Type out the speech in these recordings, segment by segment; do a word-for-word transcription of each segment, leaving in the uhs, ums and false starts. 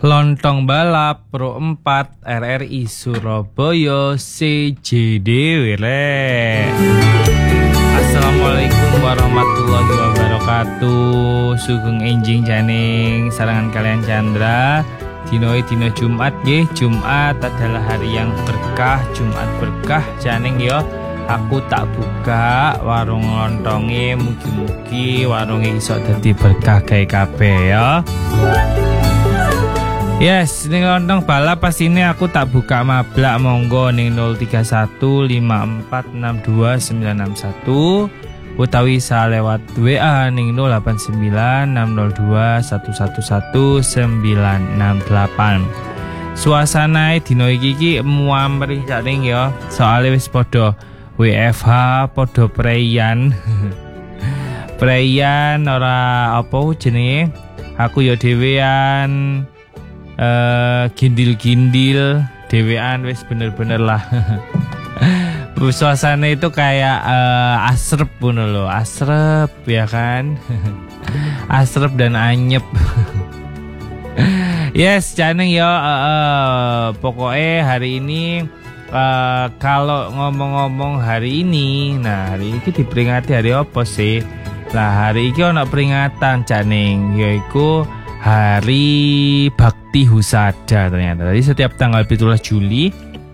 Lontong balap Pro empat R R I Surabaya C J D Wile. Assalamualaikum warahmatullahi wabarakatuh. Sugeng enjing janing sarangan kalian Chandra. Dino dino Jumat nggih. Jumat adalah hari yang berkah, Jumat berkah janing yo. Aku tak buka warung lontonge, mugi-mugi warunge iso dadi berkah gawe kabeh ya. Yes, ning lontong balap pas ini aku tak buka mablak, monggo ning nol tiga satu lima empat enam dua sembilan enam satu utawi sa lewat W A ning nol delapan sembilan enam nol dua satu satu satu sembilan enam delapan. Suasana dino iki iki muamri jaring ya, soalnya wis padha W F H, padha preyan. Preyan ora apa jenenge? Aku ya dhewean. Uh, gindil-gindil dewean wis bener-bener lah. Suasana itu kayak uh, asrep pun loh, asrep ya kan. Asrep dan anyep. Yes, caneng ya. Uh, uh, pokoknya hari ini uh, kalau ngomong-ngomong hari ini, nah hari ini diperingati hari apa sih? Lah hari ini ono peringatan caneng, yaitu Hari Bakti Husada ternyata. Jadi setiap tanggal tujuh belas Juli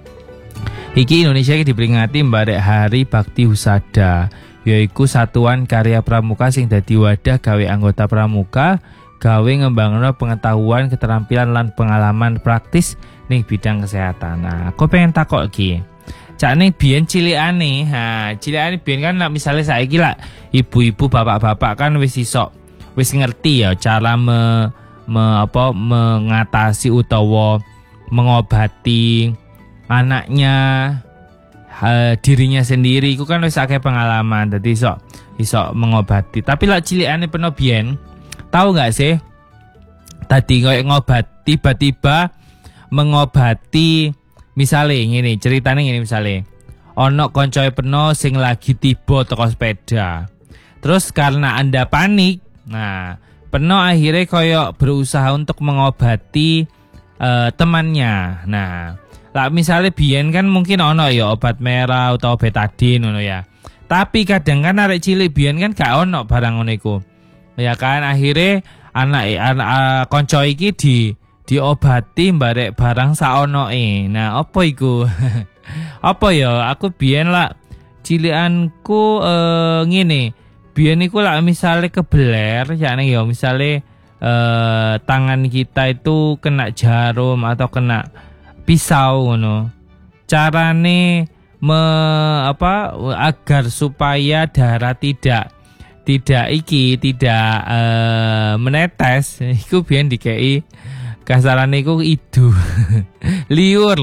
iki Indonesia iki diperingati mbarek Hari Bakti Husada, yaiku satuan karya pramuka sing dadi wadah gawe anggota pramuka gawe ngembangno pengetahuan, keterampilan lan pengalaman praktis ning bidang kesehatan. Nah, aku pengen takok iki. Cak ning biyen cilikane, ha, cilikane biyen kan lah, misalnya saiki lah ibu-ibu, bapak-bapak kan wis iso wis ngerti ya cara me, me apa mengatasi utawa mengobati anaknya, uh, dirinya sendiri. Iku kan wis akeh pengalaman, dadi iso iso mengobati. Tapi lak cilikane peno biyen, tahu nggak sih? Tadi koyo ngobat tiba-tiba mengobati, misale ngene, ceritane ngene misale. Ono koncoe peno sing lagi tiba teko sepeda. Terus karena Anda panik, nah, Peno akhirnya koyok berusaha untuk mengobati uh, temannya. Nah, lah misalnya biyen kan mungkin ono ya obat merah atau betadine ono ya. Tapi kadang kan arek cilik biyen kan gak ono barang ngono iku. Ya kan akhirnya anak anak uh, konco iki di diobati mbarek barang saonoe. Nah, apa iku? Apa ya? Aku biyen lah cilikanku uh, ngene. Biyen iku lah misalnya kebeler, yakni ya misalnya eh, tangan kita itu kena jarum atau kena pisau ngono. Carane me apa agar supaya darah tidak tidak iki tidak eh, menetes, iku biyen dikei kasarane iku idu. Liur.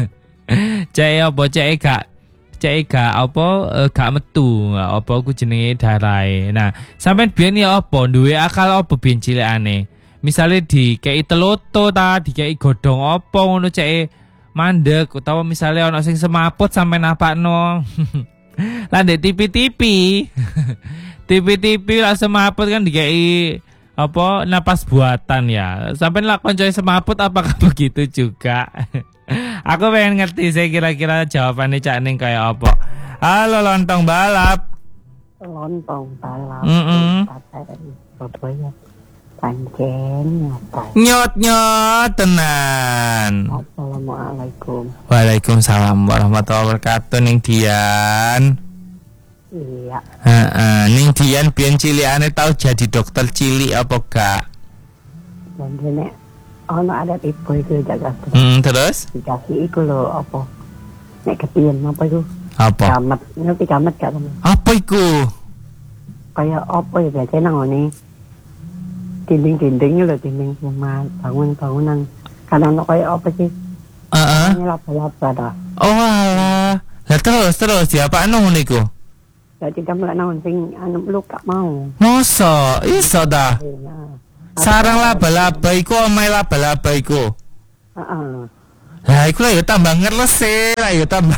Cek apa cek gak cek gak apa e, gak metu apa aku jenenge darahe. Nah, sampean biyen ya apa duwe akal apa biyen cilikane? Misale dikei teloto ta, dikei godhong apa ngono cek mandek utawa misale ana sing semaput sampean napakno. Lah ndek tipi-tipi. Tipi-tipi lah semaput kan dikei apa napas buatan ya. Sampean lah koncoe semaput apakah begitu juga? Aku pengen ngerti saya kira-kira jawabannya Cak Ning kayak apa. Halo lontong balap. Lontong balap. Mm-mm. Surabaya. Pancen nyata. Nyot nyot tenan. Assalamualaikum. Waalaikumsalam warahmatullahi wabarakatuh. Ning Dian. Iya. Heeh, Ning Dian biyen cilikane tau jadi dokter cilik apa gak? Dan nek ono ada ibu itu jaga terus. Hmm, terus? Dikasih iku lho apa? Nek kepiyen apa iku? Apa? Kamet, ngerti kamet gak kamu? Apa iku? Kayak apa ya biasanya nang ngene. Dinding-dinding lho, dinding rumah, bangun-bangunan. Kan ono kayak apa sih? Heeh. Ini laba-laba dah. Oh alah. Lah terus terus diapakno ngono iku? Ya tidak mulai naon sing anu lu gak mau. Mosok iso dah. Ya. Sarang laba-laba iku omahe laba-laba iku. Heeh. Lah iku lah ya tambah ngeres e, lah ya tambah.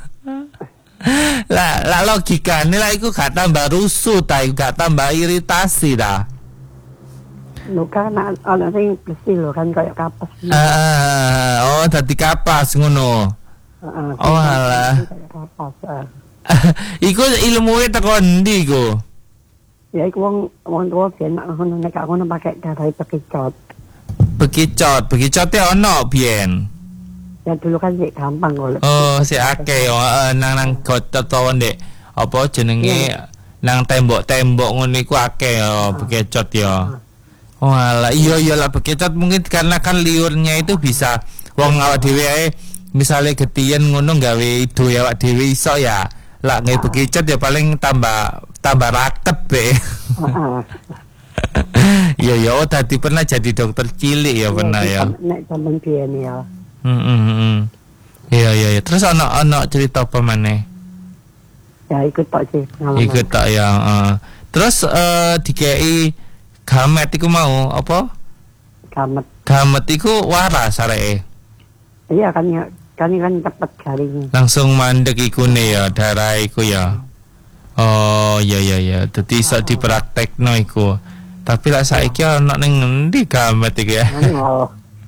Lah lah logikane lah iku gak tambah rusuh ta, gak tambah iritasi ta. Luka kan ana sing bersih lho kan kayak kapas. Ah, oh dadi kapas ngono. Heeh. Oh alah. Kayak kapas. ah. Iku ilmuwe teko endi iku? Ya iku wong wong tua biyen nek ngono nek aku ngono pakai garai bekicot. Bekicot, bekicot e ono biyen. Ya dulu kan sih gampang kok. Oh, si akeh yo nang nang gotot to ndek apa jenenge nang tembok-tembok ngono iku akeh yo bekicot yo. Oh alah, iya iya lah bekicot mungkin karena kan liurnya itu bisa wong awak dhewe ae misale getiyen ngono gawe idu awak dhewe iso ya. Lah nggih bekicot ya paling tambah tambah rakep be. Heeh. Iya ya, oh tadi pernah jadi dokter cilik ya pernah ya. Nek sampean biyen ya. Hmm, hmm, hmm. Iya iya iya. Terus ono ono cerita apa maneh? Ya ikut tok sih pengalaman. Ikut tak ya. Uh. Terus uh, dikei gamet iku mau apa? Gamet. Gamet iku waras areke. Iya kan ya kan kan cepet garing. Langsung mandek ikune ya, darah iku ya. Oh iya iya iya. Dadi iso dipraktekno iku. Tapi lah saiki ono ning endi gamet iku ya? Oh.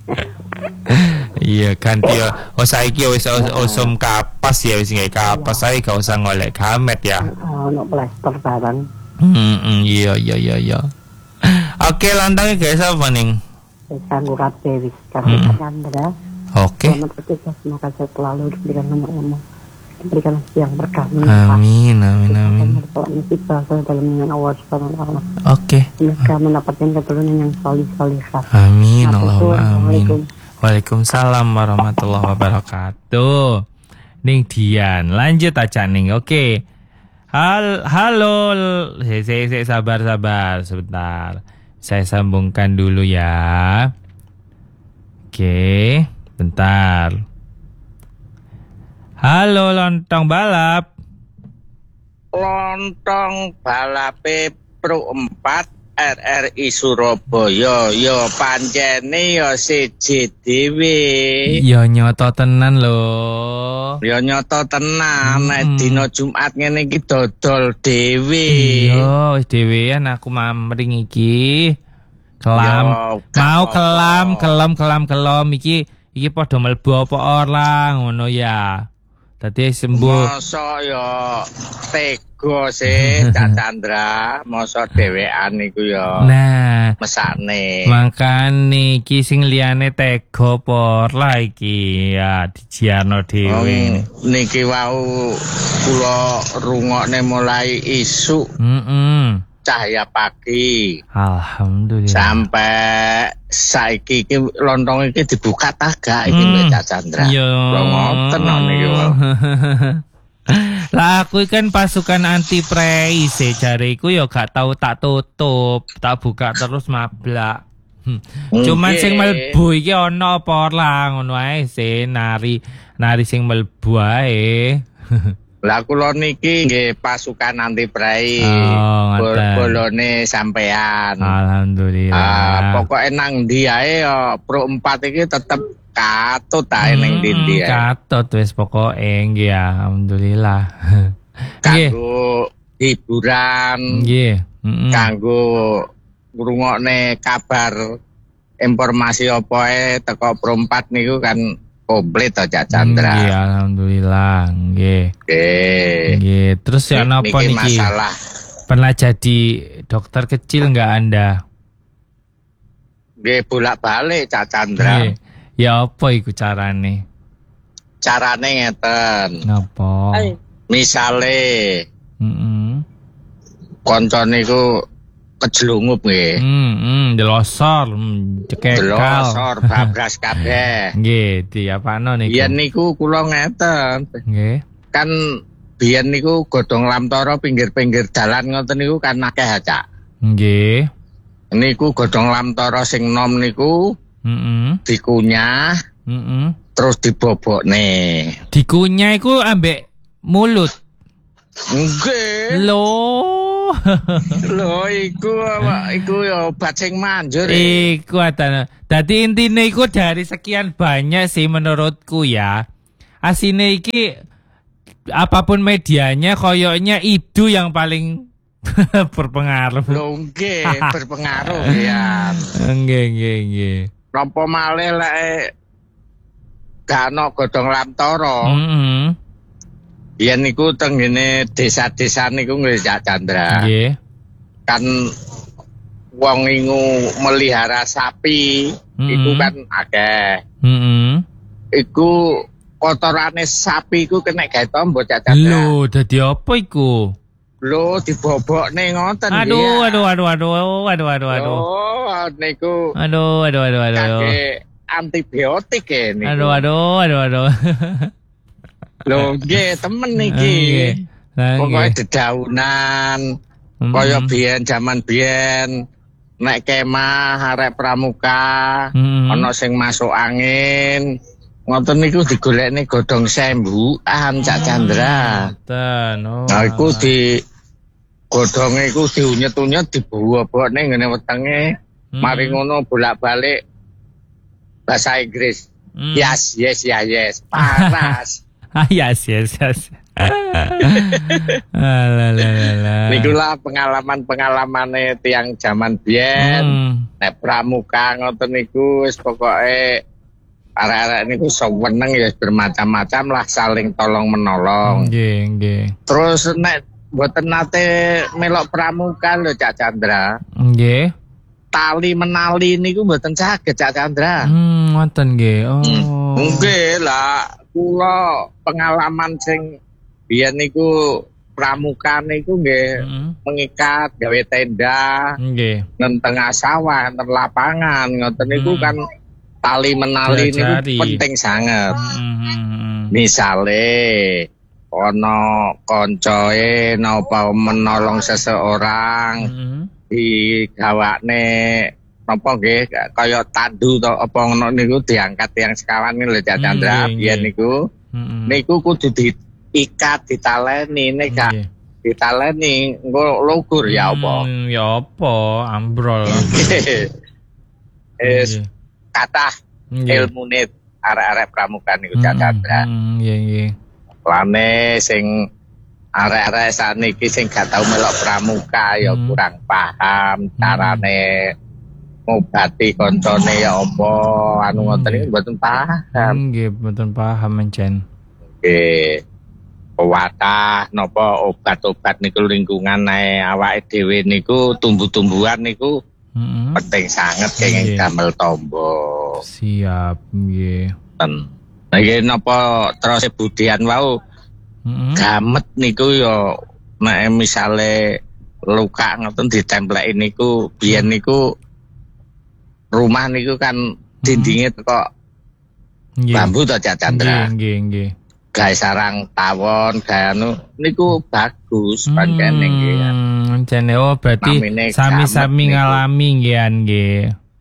Iya kan dia oh saiki wis osum kapas ya wis nggih kapas saiki gak usah golek gamet ya. Ono plester barang. Hmm iya iya iya iya. Oke lantangnya guys apa ning? Wis kanggo kabeh wis kanggo Chandra. Oke. Selamat bertugas semoga sehat selalu diberikan umur. Diberikan yang berkah. Amin amin amin. Musibah dalam dengan Allah Subhanahu wa taala. Oke. Semoga mendapatkan keturunan yang salih-salihah. Amin Allahumma amin. Waalaikumsalam warahmatullahi wabarakatuh. Ning Dian, lanjut aja ning. Oke. Hal halo, saya saya sabar sabar sebentar. Saya sambungkan dulu ya. Oke, bentar. Halo lontong balap. Lontong balape Pro empat R R I Surabaya yo pancene yo siji dhewe. Yo nyoto tenan lho. Yo nyoto tenan nek Hmm. dina Jumat ngene iki dodol dhewe. Iya, wis dhewean aku mamring iki. Kelam. Yo, gak Mau apa-apa. kelam, kelam, kelam, kelam iki iki padha mlebu apa ora ngono ya. Dadi sembuh. Masa yo tega sih Cak Chandra, masa dhewean iku yo. Nah, Mesakne. makane iki sing liyane tega apa ora iki ya dijiarno dhewe. Wong niki wau kula rungokne mulai isuk Heeh. cahaya pagi Alhamdulillah. sampai saiki iki lontong iki dibuka tagak iki Hmm. Mbak Cak Chandra. Yo. Lho ngoten kok niki wae. Lah aku kan pasukan anti prei sih jariku yo gak tahu tak tutup, tak buka terus mablak. Hmm. Cuman Nggih. sing mlebu iki ana apa ora ngono ae sih nari nari sing mlebu ae. Lah kula niki nggih pasukan anti prei. Oh, Bol- ngoten. Bolone sampean. Alhamdulillah. Ah, pokoke nang ndi ae yo Pro empat iki tetep katut ae ning ndi ae. Katut wis pokoke nggih alhamdulillah. Nggih. Kanggo hiburan, Nggih. Heeh. kanggo ngrungokne kabar informasi apa ae teko Pro empat niku kan komplit to Cak Chandra. Nggih alhamdulillah nggih. Nggih. Nggih, terus ya napa Niki niki? masalah Pernah jadi dokter kecil enggak Anda? nggih bolak-balik Cak Chandra. Nggih. Ya apa iku carane? Carane ngeten. Napa? Misale Heeh. kanca niku kejelungup nggih. Hmm, hmm, delosor, hmm, cekekal. Delosor babras kabeh. Nggih, diapano niku? Biyen niku kula ngeten. Nggih. Kan biyen niku godhong lamtara pinggir-pinggir dalan ngoten niku kan akeh Cak. Nggih. Niku godhong lamtara sing nom niku Heeh. dikunyah Heeh. terus dibobokne. Dikunyah iku ambek mulut. Nggih. Loh. Lho iku apa iku ya obat sing manjur. Iku ada. Dadi intine iku dari sekian banyak sih menurutku ya. Asine iki apapun medianya koyoknya idu yang paling Berpengaruh. Lho nggih, berpengaruh ya. Nggih, nggih, nggih. Napa malih lek gak ana godhong lamtara. Heeh. Biyen niku teng ngene desa-desa niku nggih Cak Chandra. Nggih. Kan wong ingu melihara sapi Mm-hmm. iku kan akeh. Heeh. Iku kotorane sapi iku kena gawe tombo Cak Chandra. Lho, dadi apa iku? Lho dibobokne ngoten Aduh, ya. aduh, aduh, aduh, aduh, aduh, aduh. Oh, niku Aduh, aduh, aduh, aduh. kake antibiotik ya niku. Aduh, aduh, aduh, aduh. Lho nggih temen niki. Nggih. Lah, Pokoke nggih. dedaunan Mm. kaya biyen jaman biyen nek kemah arek pramuka Mm. ana sing masuk angin ngoten niku digolekne godhong sembukan Cak Chandra. Ten. Oh. Nah iku di godhonge iku diunyet-unyet dibuwa-buwane ngene wetenge. Mm. Mari ngono bolak-balik bahasa Inggris. Mm. Yes, yes, ya, yes. Paras. Ah, yes, yes, yes. Alah, lah, lah, lah. Nikulah pengalaman-pengalamane tiang zaman biyen. Hmm. Nek pramuka ngoten niku wis pokoke arek-arek niku seneng ya bermacam-macam lah saling tolong menolong. Nggih, nggih. Terus nek mboten nate melok pramuka lho Cak Chandra. Nggih. Tali menali niku mboten saged Cak Chandra. Hmm, ngoten nggih. Oh. Nggih lah, kula pengalaman sing biyen niku pramuka niku nggih Heeh. mengikat gawe tenda Nggih. nang tengah sawah, nang lapangan ngoten niku Hmm. kan tali menali niku Diajari. penting sangat. Hmm. Misale ana koncoe napa menolong seseorang Hmm. digawakne napa nggih kaya tandu to apa ngono niku diangkat yang sekawan lho Cak Chandra Nggih, biyen nggih. niku Hmm. niku kudu diikat ditaleni nek gak Nggih. ditaleni engko lugur ya apa. Hmm, ya apa? Ambrol. Wis Nggih. kathah Nggih. ilmune arek-arek pramuka niku Cak Chandra. Hmm, nggih, nggih. Lane sing arek-arek saniki sing gak tau melok pramuka ya Hmm. kurang paham carane ngobati koncone ya apa anu Hmm. ngoten iki mboten paham. Nggih, mboten paham mencen. Nggih. Pewatah napa obat-obat niku lingkungan ae awake dhewe niku tumbuh-tumbuhan niku Heeh. penting sangat kenging Nggih. damel tombo. Siap, nggih. Ten. Nah iki napa terus budian wau Heeh. gamet niku ya nek misale luka ngoten ditempleki niku biyen niku rumah niku kan dindinge teko Nggih. bambu to Cak Chandra. Nggih, nggih, nggih. Gawe sarang tawon, gawe anu niku bagus pancene nggih. Hmm, jane oh berarti Namine sami-sami gamet niku. ngalami nggih an, nggih.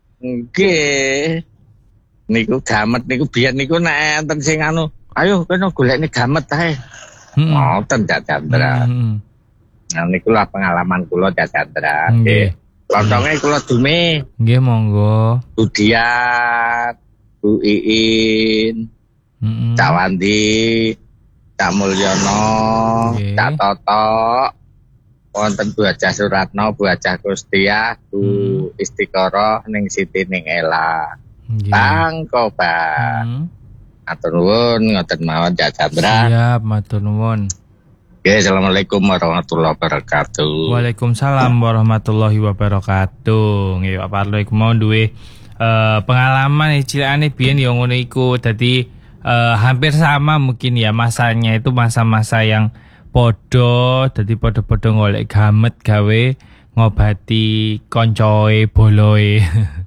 Nggih. Niku gamet niku biyen niku nek enten sing anu, ayo kene golekne gamet ae. Heeh. Ngoten Cak Chandra. Heeh. Nah niku lah pengalaman kula Cak Chandra. Nggih. Lontongnya kula dume, Nggih, monggo. Budian, Bu Iin, Heeh. Cak Wandi, Cak Mulyono, Nggih. Cak Toto, wonten Bu Hajah Suratno, Bu Hajah Kustiah, Bu Hmm. Istiqoroh, ning Siti ning Ela. Nggih. Tangkoba. Hmm. Atur nuwun ngoten mawon Cak Chandra. Siap, matur nuwun. Oke, assalamualaikum warahmatullahi wabarakatuh. Waalaikumsalam warahmatullahi wabarakatuh. Nggih, Pak Parlo iku mau duwe eh, pengalaman cilikane biyen ya ngono iku. Dadi eh, hampir sama mungkin ya masanya itu masa-masa yang podo, dadi podo-podo golek gamet gawe ngobati koncoe boloe.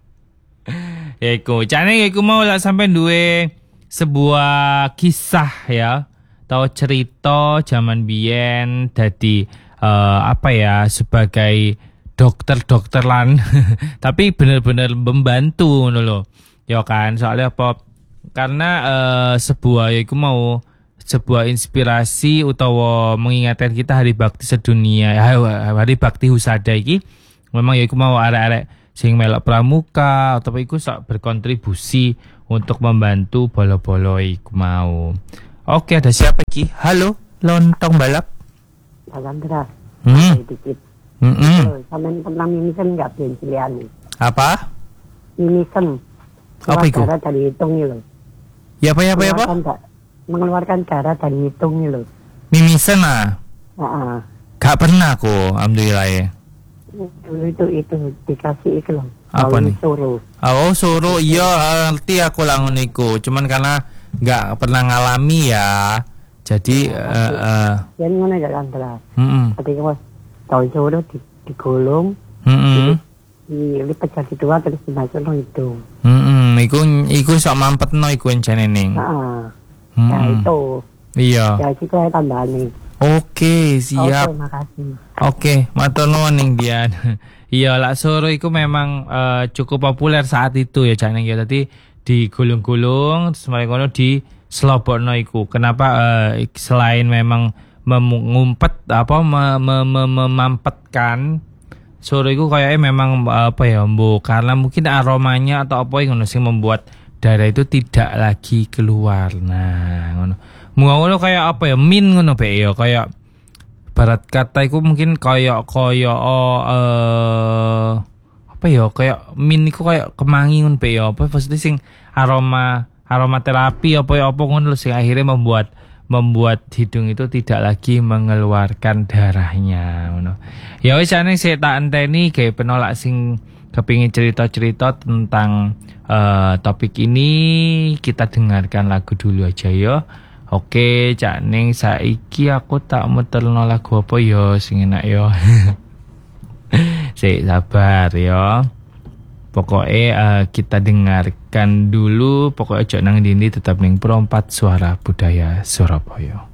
Ya iku, jane iku mau lah sampai duwe sebuah kisah ya. Tahu cerita zaman biyen dadi eh, apa ya sebagai dokter-dokter lan tapi bener-bener membantu ngono lho. Ya kan, soalnya apa? Karena eh, sebuah ya iku mau sebuah inspirasi utawa mengingatkan kita hari bakti sedunia, ya, hari bakti husada iki memang ya iku mau arek-arek sing melok pramuka atau iku sok berkontribusi untuk membantu bolo-bolo iku mau. Oke, ada siapa iki? Halo, lontong balap. Pak Chandra, Hmm. dikit. Mm-mm. Sampean pernah mimisen nggak benjilian? Apa? Mimisen. Apa itu? Darah dari hidung loh. Ya apa ya apa ya apa? Mengeluarkan da- Mengeluarkan darah dari hidung loh. Mimisen ah. Heeh. Gak pernah aku, alhamdulillah ya. Dulu itu itu dikasih itu loh. Apa bau nih? suruh. Oh suruh iya ngerti aku langun iku. Cuman karena nggak pernah ngalami ya. Jadi eh eh, Yang mana jalan terus. mm-mm, Ketika mas bau suruh di, digulung, mm-mm, dilipat jadi dua terus dimasuk ke hidung. mm-mm. Iku iku sok mampetno iku encene ning. Heeh. Mm-mm. Ya itu. Iya. Ya itu saya tambahan nih. Oke siap. Terima kasih. Oke, matur nuwun ning Dian. Iya, lak soro iku memang eh, cukup populer saat itu ya Cak Ning ya. Tadi digulung-gulung terus mari ngono di slobokno iku. Kenapa eh, selain memang mengumpet apa me- me- me- memampetkan soro iku kayaknya memang apa ya, Mbok, karena mungkin aromanya atau apa yang ngono sing membuat darah itu tidak lagi keluar. Nah, ngono. Ngono kayak apa ya? Min ngono pe ya, kayak barat kata iku mungkin kayak kayak oh, eh apa ya, kayak min iku kayak kemangi ngono pe ya, apa maksudnya sing aroma aroma terapi apa ya apa ngono sing akhirnya membuat membuat hidung itu tidak lagi mengeluarkan darahnya ngono. Ya wis ane sik tak enteni gawe penolak sing kepingin cerita-cerita tentang eh, topik ini, kita dengarkan lagu dulu aja ya. Oke, Cak Ning, saiki aku tak muterno lagu apa ya sing enak ya. Sik sabar ya. Pokoknya uh, kita dengarkan dulu. Pokoknya ojo nang dindi, tetap ning Pro empat Suara Budaya Surabaya.